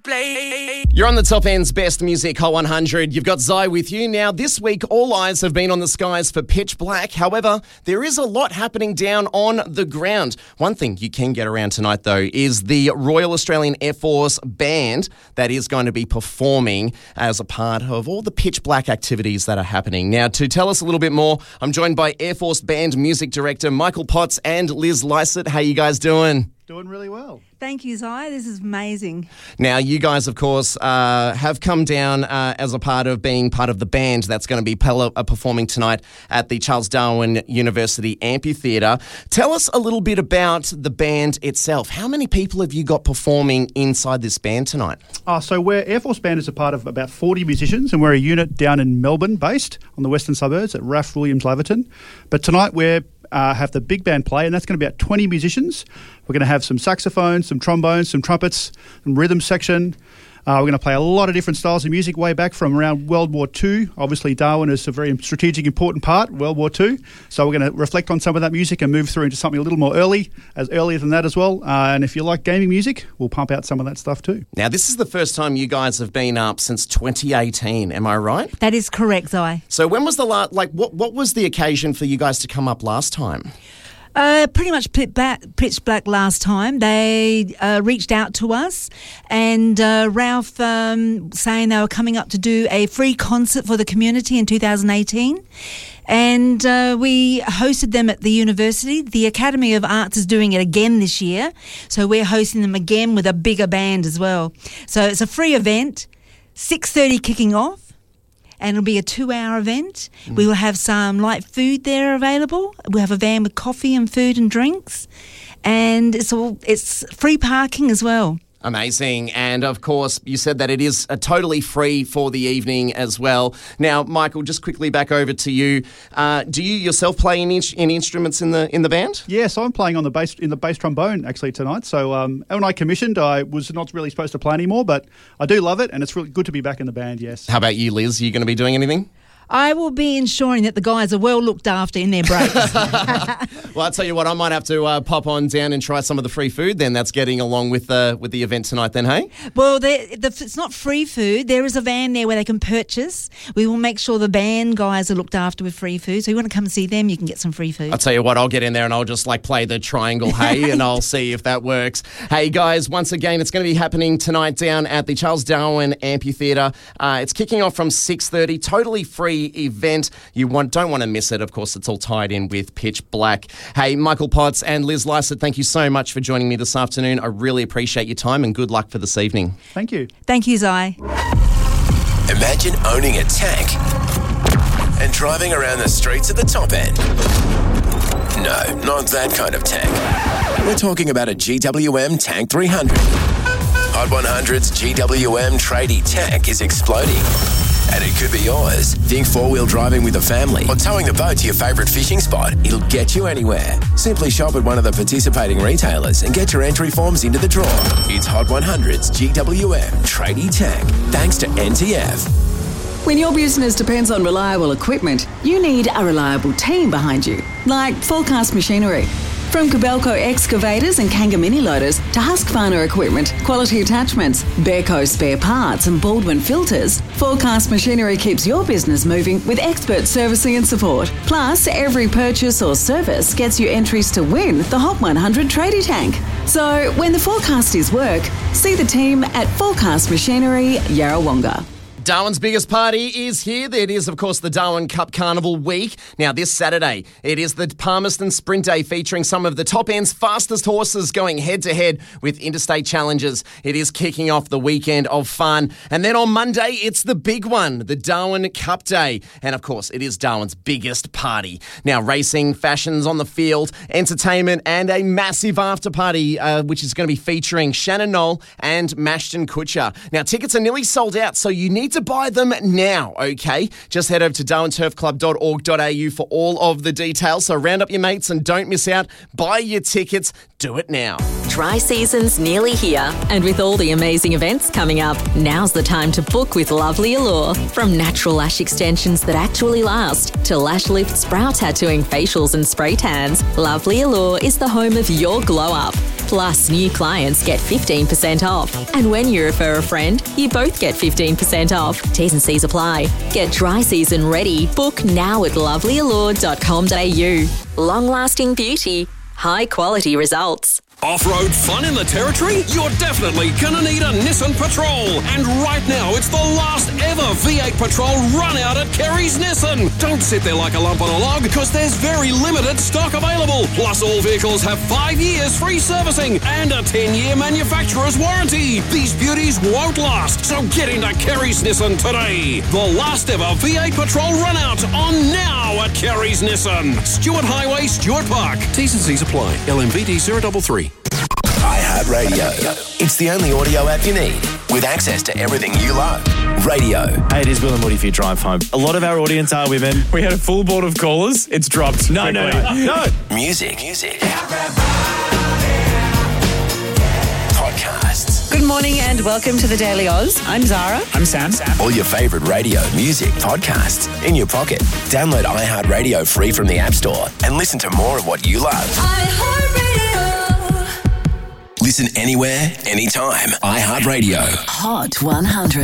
play. You're on the Top End's Best Music Hot 100. You've got Zai with you. Now, this week, all eyes have been on the skies for Pitch Black. However, there is a lot happening down on the ground. One thing you can get around tonight, though, is the Royal Australian Air Force Band that is going to be performing as a part of all the Pitch Black activities that are happening. Now, to tell us a little bit more, I'm joined by Air Force Band Music Director Michael Potts and Liz Lysett. How you guys doing? Doing really well. Thank you, Zai. This is amazing. Now, you guys, of course, have come down as a part of being part of the band that's going to be performing tonight at the Charles Darwin University Amphitheatre. Tell us a little bit about the band itself. How many people have you got performing inside this band tonight? So we're Air Force Band is a part of about 40 musicians, and we're a unit down in Melbourne based on the western suburbs at RAF Williams Laverton. But tonight we're have the big band play, and that's going to be about 20 musicians. We're going to have some saxophones, some trombones, some trumpets, some rhythm section. We're going to play a lot of different styles of music way back from around World War II. Obviously, Darwin is a very strategic, important part, World War II. So we're going to reflect on some of that music and move through into something a little more earlier than that as well. And if you like gaming music, we'll pump out some of that stuff too. Now, this is the first time you guys have been up since 2018, am I right? That is correct, Zai. So when was the last, what was the occasion for you guys to come up last time? Pretty much Pitch Black last time. They reached out to us, and Ralph saying they were coming up to do a free concert for the community in 2018. And we hosted them at the university. The Academy of Arts is doing it again this year, so we're hosting them again with a bigger band as well. So it's a free event, 6:30 kicking off. And it'll be a 2-hour event. We will have some light food there available. We'll have a van with coffee and food and drinks. And it's free parking as well. Amazing. And, of course, you said that it is totally free for the evening as well. Now, Michael, just quickly back over to you. Do you yourself play any instruments in the band? Yes, I'm playing on the bass trombone actually tonight. So when I commissioned, I was not really supposed to play anymore, but I do love it, and it's really good to be back in the band, yes. How about you, Liz? Are you going to be doing anything? I will be ensuring that the guys are well looked after in their breaks. Well, I'll tell you what, I might have to pop on down and try some of the free food then that's getting along with the event tonight then, hey? Well, it's not free food. There is a van there where they can purchase. We will make sure the band guys are looked after with free food. So if you want to come and see them, you can get some free food. I'll tell you what, I'll get in there and I'll just play the triangle, hey, and I'll see if that works. Hey, guys, once again, it's going to be happening tonight down at the Charles Darwin Amphitheatre. It's kicking off from 6:30, totally free event. You don't want to miss it. Of course, it's all tied in with Pitch Black. Hey, Michael Potts and Liz Lysett, thank you so much for joining me this afternoon. I really appreciate your time and good luck for this evening. Thank you. Thank you, Zai. Imagine owning a tank and driving around the streets at the Top End. No, not that kind of tank. We're talking about a GWM Tank 300. Hot 100's GWM tradie tank is exploding. And it could be yours. Think four-wheel driving with a family or towing the boat to your favourite fishing spot. It'll get you anywhere. Simply shop at one of the participating retailers and get your entry forms into the draw. It's Hot 100's GWM Tradie Tank, thanks to NTF. When your business depends on reliable equipment, you need a reliable team behind you, like Forecast Machinery. From Kobelco excavators and Kanga mini loaders to Husqvarna equipment, quality attachments, Bearco spare parts and Baldwin filters, Forecast Machinery keeps your business moving with expert servicing and support. Plus, every purchase or service gets you entries to win the Hot 100 Tradie Tank. So, when the forecast is work, see the team at Forecast Machinery, Yarrawonga. Darwin's biggest party is here. It is, of course, the Darwin Cup Carnival Week. Now, this Saturday, it is the Palmerston Sprint Day featuring some of the Top End's fastest horses going head-to-head with interstate challenges. It is kicking off the weekend of fun. And then on Monday, it's the big one, the Darwin Cup Day. And, of course, it is Darwin's biggest party. Now, racing, fashions on the field, entertainment, and a massive after-party, which is going to be featuring Shannon Knoll and Mashton Kutcher. Now, tickets are nearly sold out, so you need to buy them now, okay? Just head over to darwinturfclub.org.au for all of the details. So round up your mates and don't miss out. Buy your tickets. Do it now. Dry season's nearly here, and with all the amazing events coming up, now's the time to book with Lovely Allure. From natural lash extensions that actually last to lash lifts, brow tattooing, facials and spray tans, Lovely Allure is the home of your glow up. Plus, new clients get 15% off. And when you refer a friend, you both get 15% off. T's and C's apply. Get dry season ready. Book now at lovelyallure.com.au. Long-lasting beauty. High-quality results. Off-road fun in the Territory? You're definitely going to need a Nissan Patrol. And right now, it's the last ever V8 Patrol run out at Kerry's Nissan. Don't sit there like a lump on a log, because there's very limited stock available. Plus, all vehicles have 5 years free servicing and a 10-year manufacturer's warranty. These beauties won't last, so get into Kerry's Nissan today. The last ever V8 Patrol run out on now at Kerry's Nissan. Stewart Highway, Stewart Park. T's and C's apply. LMVD 033. iHeartRadio. It's the only audio app you need, with access to everything you love. Radio. Hey, it is Will and Woody for your drive home. A lot of our audience are women. We had a full board of callers. It's dropped. No. Music. Podcasts. Good morning and welcome to the Daily Oz. I'm Zara. I'm Sam. All your favourite radio, music, podcasts in your pocket. Download iHeartRadio free from the App Store and listen to more of what you love. Listen anywhere, anytime. iHeartRadio. Hot 100.